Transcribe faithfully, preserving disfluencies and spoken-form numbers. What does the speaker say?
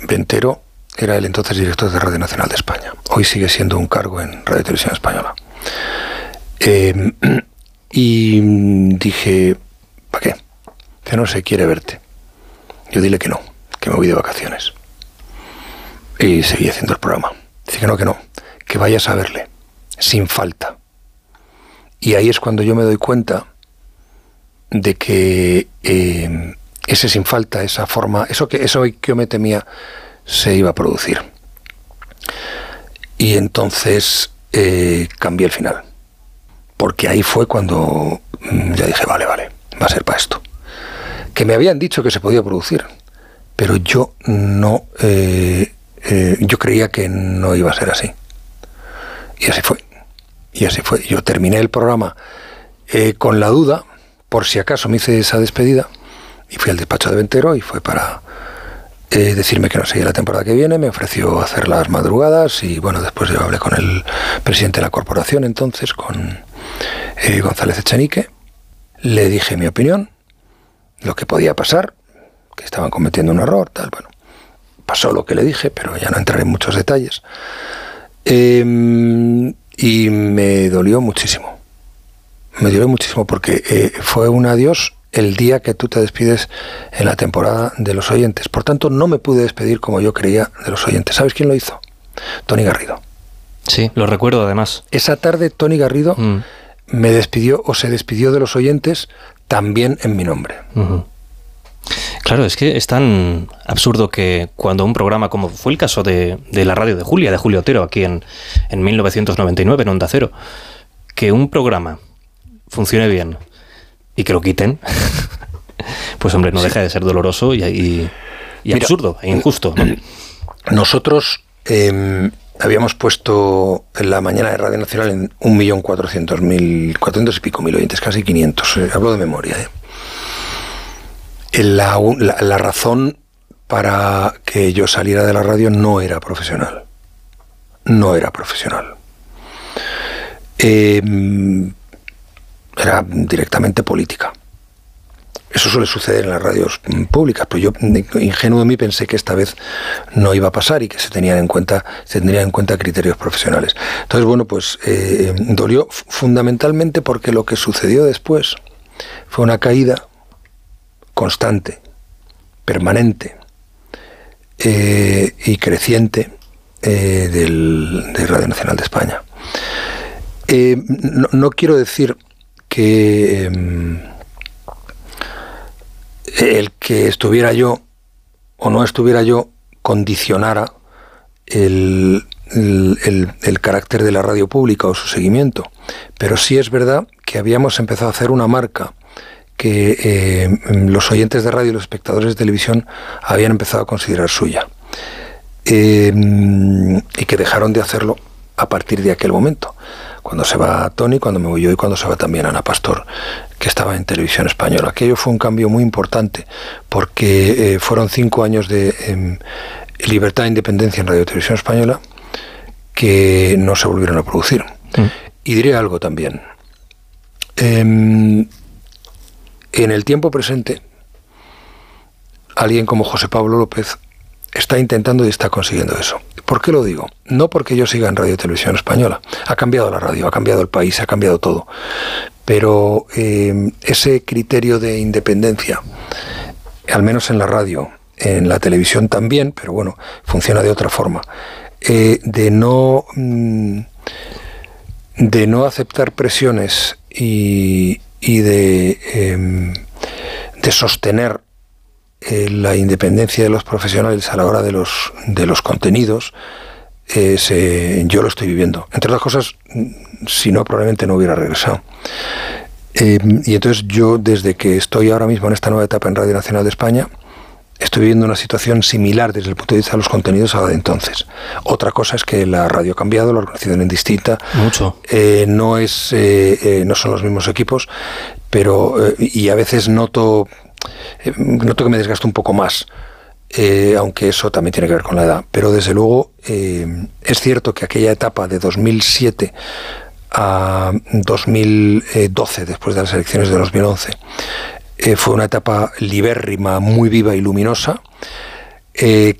Ventero era el entonces director de Radio Nacional de España. Hoy sigue siendo un cargo en Radio Televisión Española. Eh, y dije, ¿para qué? Que no se quiere verte. Yo dile que no, que me voy de vacaciones. Y seguí haciendo el programa. Dice que no, que no, que vayas a verle, sin falta. Y ahí es cuando yo me doy cuenta de que eh, ese sin falta, esa forma, eso que, eso que yo me temía, se iba a producir. Y entonces eh, cambié el final. Porque ahí fue cuando mm, ya dije, vale, vale, va a ser para esto. Que me habían dicho que se podía producir, pero yo no, eh, eh, yo creía que no iba a ser así. Y así fue. Y así fue. Yo terminé el programa eh, con la duda, por si acaso me hice esa despedida, y fui al despacho de Ventero y fue para eh, decirme que no seguía la temporada que viene. Me ofreció hacer las madrugadas y bueno, después yo hablé con el presidente de la corporación entonces, con eh, González Echenique. Le dije mi opinión, lo que podía pasar, que estaban cometiendo un error, tal, bueno. Pasó lo que le dije, pero ya no entraré en muchos detalles. Eh, y me dolió muchísimo. Me dolió muchísimo porque eh, fue un adiós el día que tú te despides en la temporada de Los Oyentes. Por tanto, no me pude despedir como yo creía de Los Oyentes. ¿Sabes quién lo hizo? Tony Garrido. Sí, lo recuerdo además. Esa tarde Tony Garrido mm. me despidió o se despidió de Los Oyentes también en mi nombre. Uh-huh. Claro, es que es tan absurdo que cuando un programa, como fue el caso de, de la radio de Julia, de Julio Otero, aquí en, en mil novecientos noventa y nueve, en Onda Cero, que un programa funcione bien y que lo quiten, pues hombre, no sí. deja de ser doloroso y, y, y Mira, absurdo e injusto, ¿no? Nosotros eh, habíamos puesto en la mañana de Radio Nacional en un millón cuatrocientos mil, cuatrocientos y pico mil oyentes, casi quinientos, eh, hablo de memoria, ¿eh? La, la, la razón para que yo saliera de la radio no era profesional. No era profesional. Eh, era directamente política. Eso suele suceder en las radios públicas, pero yo, ingenuo de mí, pensé que esta vez no iba a pasar y que se tenían en cuenta, se tendrían en cuenta criterios profesionales. Entonces, bueno, pues eh, dolió fundamentalmente porque lo que sucedió después fue una caída constante, permanente eh, y creciente eh, del, de Radio Nacional de España. Eh, no, no quiero decir que eh, el que estuviera yo o no estuviera yo condicionara el, el, el, el carácter de la radio pública o su seguimiento, pero sí es verdad que habíamos empezado a hacer una marca que eh, los oyentes de radio y los espectadores de televisión habían empezado a considerar suya, eh, y que dejaron de hacerlo a partir de aquel momento, cuando se va Tony, cuando me voy yo y cuando se va también Ana Pastor, que estaba en Televisión Española. Aquello fue un cambio muy importante porque eh, fueron cinco años de eh, libertad e independencia en Radio Televisión Española que no se volvieron a producir. Mm. Y diré algo también. Eh, En el tiempo presente, alguien como José Pablo López está intentando y está consiguiendo eso. ¿Por qué lo digo? No porque yo siga en Radio Televisión Española. Ha cambiado la radio, ha cambiado el país, ha cambiado todo. Pero eh, ese criterio de independencia, al menos en la radio, en la televisión también, pero bueno, funciona de otra forma, eh, de no de no aceptar presiones y y de, eh, de sostener eh, la independencia de los profesionales a la hora de los, de los contenidos, eh, se, yo lo estoy viviendo. Entre otras cosas, si no, probablemente no hubiera regresado. Eh, y entonces yo, desde que estoy ahora mismo en esta nueva etapa en Radio Nacional de España, estoy viviendo una situación similar desde el punto de vista de los contenidos a la de entonces. Otra cosa es que la radio ha cambiado, la organización es distinta. Mucho. Eh, no es, eh, eh, no son los mismos equipos, pero eh, y a veces noto, eh, noto que me desgasto un poco más, eh, aunque eso también tiene que ver con la edad. Pero desde luego eh, es cierto que aquella etapa de dos mil siete a dos mil doce, después de las elecciones de dos mil once, Eh, fue una etapa libérrima, muy viva y luminosa, eh,